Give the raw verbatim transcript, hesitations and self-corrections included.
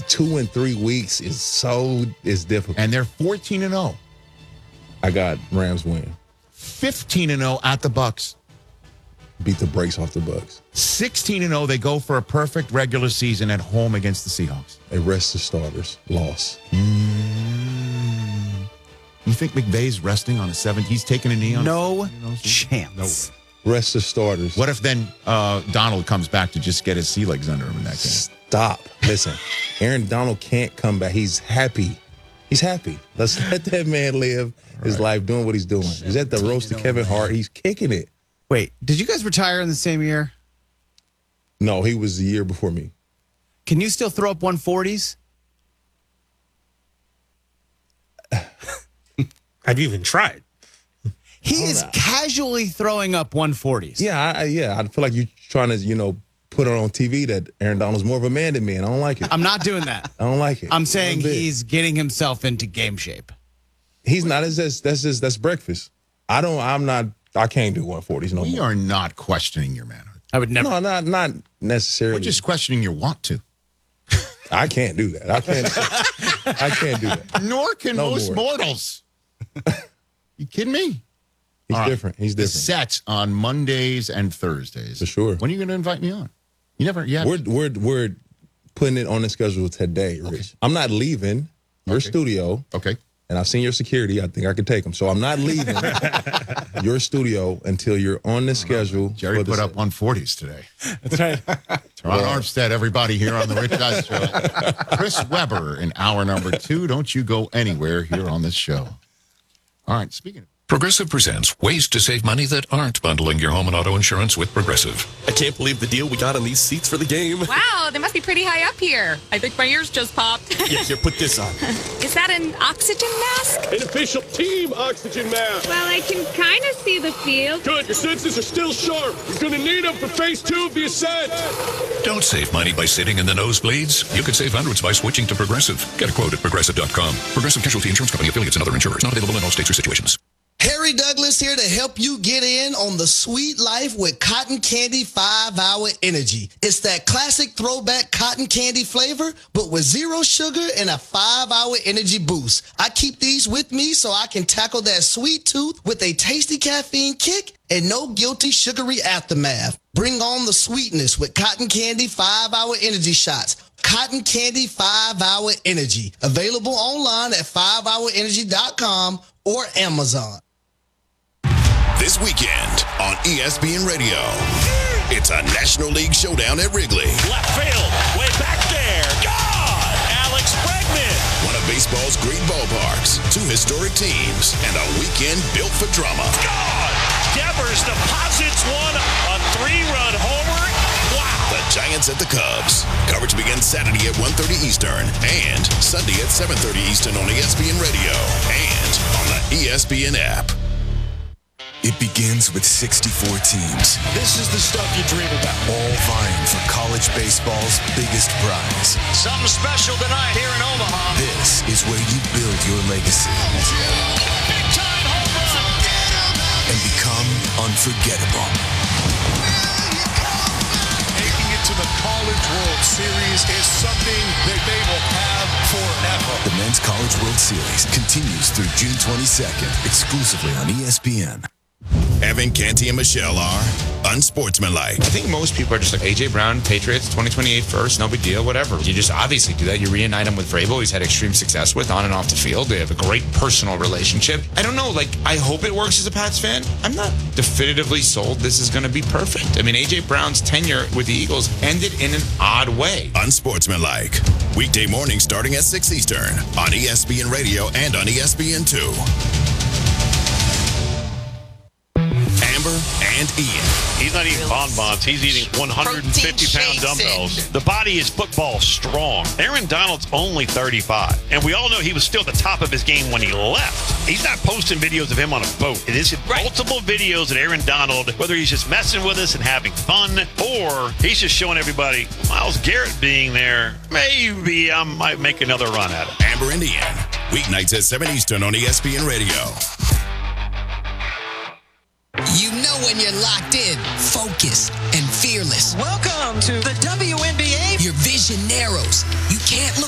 two and three weeks is so is difficult. And they're fourteen and oh. I got Rams win. fifteen and oh at the Bucks. Beat the brakes off the Bucks. sixteen and oh, they go for a perfect regular season at home against the Seahawks. They rest the starters. Loss. Mm. You think McVay's resting on a seven? He's taking a knee on no a No chance. No. Rest the starters. What if then uh, Donald comes back to just get his sea legs under him in that game? Stop. Listen, Aaron Donald can't come back. He's happy. He's happy. Let's let that man live his right. life doing what he's doing. He's at the roast of Kevin Hart. He's kicking it. Wait, did you guys retire in the same year? No, he was the year before me. Can you still throw up one forties? Have you even tried? He is casually throwing up one forties. Yeah, I, yeah. I feel like you're trying to, you know, put it on T V that Aaron Donald's more of a man than me, and I don't like it. I'm not doing that. I don't like it. I'm saying he's getting himself into game shape. He's not. It's just, that's just that's breakfast. I don't. I'm not. I can't do one forties no we more. We are not questioning your manhood. I would never. No, not not necessarily. We're just questioning your want to. I can't do that. I can't. I can't do that. Nor can no most more. mortals. You kidding me? He's All different. He's different. The sets on Mondays and Thursdays. For sure. When are you going to invite me on? You never. Yeah. We're we're we're putting it on the schedule today, Rich. Okay. I'm not leaving your okay. studio. Okay. And I've seen your security. I think I can take them. So I'm not leaving your studio until you're on the schedule. Jerry put up one forties today. That's right. Ron Armstead, everybody here on the Rich Guys Show. Chris Webber in hour number two. Don't you go anywhere here on this show. All right, speaking of... Progressive presents ways to save money that aren't bundling your home and auto insurance with Progressive. I can't believe the deal we got on these seats for the game. Wow, they must be pretty high up here. I think my ears just popped. Yeah, here, put this on. Is that an oxygen mask? An official team oxygen mask. Well, I can kind of see the field. Good, your senses are still sharp. You're going to need them for phase two of the ascent. Don't save money by sitting in the nosebleeds. You could save hundreds by switching to Progressive. Get a quote at progressive dot com. Progressive Casualty Insurance Company, affiliates, and other insurers. Not available in all states or situations. Harry Douglas here to help you get in on the sweet life with Cotton Candy five hour Energy. It's that classic throwback cotton candy flavor, but with zero sugar and a five hour energy boost. I keep these with me so I can tackle that sweet tooth with a tasty caffeine kick and no guilty sugary aftermath. Bring on the sweetness with Cotton Candy five hour Energy shots. Cotton Candy five hour Energy. Available online at five hour energy dot com or Amazon. This weekend on E S P N Radio, it's a National League showdown at Wrigley. Left field, way back there. God! Alex Bregman. One of baseball's great ballparks, two historic teams, and a weekend built for drama. God! Devers deposits one, a three-run homer. Wow! The Giants at the Cubs. Coverage begins Saturday at one thirty Eastern and Sunday at seven thirty Eastern on E S P N Radio and on the E S P N app. It begins with sixty-four teams. This is the stuff you dream about. All vying for college baseball's biggest prize. Something special tonight here in Omaha. This is where you build your legacy. Big time home run. And become unforgettable. Making it to the College World Series is something that they will have forever. The Men's College World Series continues through June twenty-second, exclusively on E S P N. Evan, Canty, and Michelle are unsportsmanlike. I think most people are just like, A J Brown, Patriots, twenty twenty-eight first, no big deal, whatever. You just obviously do that. You reunite him with Vrabel. He's had extreme success with on and off the field. They have a great personal relationship. I don't know, like, I hope it works as a Pats fan. I'm not definitively sold this is going to be perfect. I mean, A J Brown's tenure with the Eagles ended in an odd way. Unsportsmanlike. Weekday morning starting at six Eastern on E S P N Radio and on E S P N two. Amber and Ian. He's not eating bonbons. He's eating one hundred fifty pound dumbbells. The body is football strong. Aaron Donald's only thirty-five. And we all know he was still at the top of his game when he left. He's not posting videos of him on a boat. It is right. Multiple videos of Aaron Donald, whether he's just messing with us and having fun, or he's just showing everybody, Myles Garrett being there, maybe I might make another run at it. Amber and Ian. Weeknights at seven Eastern on E S P N Radio. You know when you're locked in, focused, and fearless. Welcome to the W N B A. Your vision narrows. You can't look